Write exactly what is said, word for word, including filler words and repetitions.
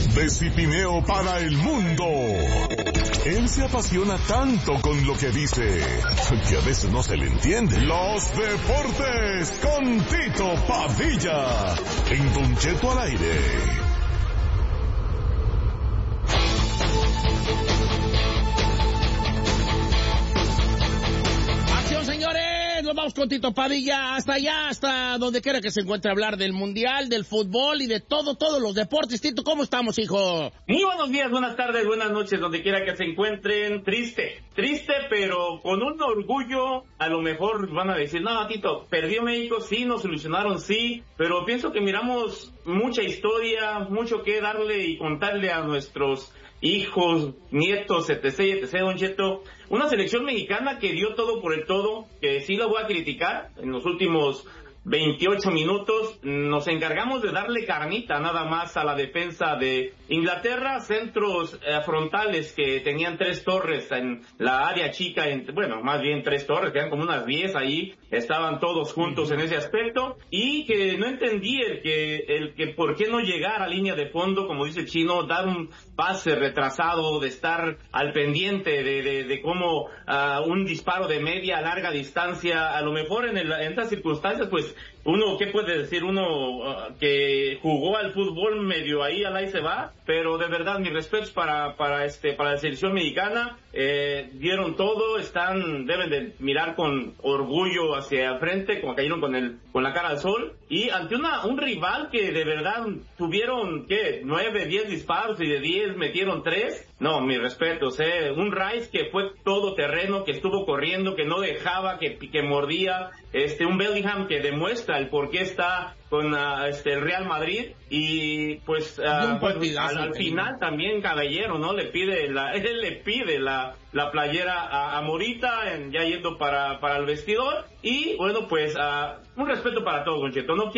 de Cipineo para el mundo. Él se apasiona tanto con lo que dice que a veces no se le entiende. Los deportes con Tito Padilla en Don Cheto al aire. Nos vamos con Tito Padilla hasta allá, hasta donde quiera que se encuentre, a hablar del mundial, del fútbol y de todo, todos los deportes. Tito, ¿cómo estamos, hijo? Muy buenos días, buenas tardes, buenas noches, donde quiera que se encuentren. Triste, triste, pero con un orgullo. A lo mejor van a decir, no, Tito, perdió México, sí, nos solucionaron, sí, pero pienso que miramos mucha historia, mucho que darle y contarle a nuestros hijos, nietos, etc, etc, Don Cheto. Una selección mexicana que dio todo por el todo, que sí la voy a criticar en los últimos veintiocho minutos. Nos encargamos de darle carnita nada más a la defensa de Inglaterra, centros eh, frontales que tenían tres torres en la área chica, en, bueno, más bien tres torres, que eran como unas diez ahí, estaban todos juntos en ese aspecto, y que no entendí el que, el que por qué no llegar a línea de fondo, como dice el chino, dar un pase retrasado, de estar al pendiente de, de, de cómo uh, un disparo de media a larga distancia, a lo mejor en, el, en estas circunstancias, pues uno, ¿qué puede decir? Uno uh, que jugó al fútbol medio ahí, al ahí se va, pero de verdad, mis respetos para, para este, para la selección mexicana, eh, dieron todo, están, deben de mirar con orgullo hacia frente, como cayeron con el, con la cara al sol, y ante una, un rival que de verdad tuvieron, ¿qué? nueve, diez disparos y de diez metieron tres. No, mis respetos, eh, un Rice que fue todo terreno, que estuvo corriendo, que no dejaba, que, que mordía, este, un Bellingham que demuestra el por qué está con uh, este el Real Madrid, y pues uh, bueno, al, al final también Caballero, ¿no? Le pide la, él le pide la, la playera a, a Morita, en, ya yendo para, para el vestidor, y bueno, pues uh, un respeto para todo, Don Cheto. No